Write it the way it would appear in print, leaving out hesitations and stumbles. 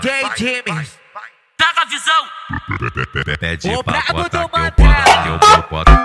James. Pega a visão. Pede O brabo do pra botar que eu Mantel. boto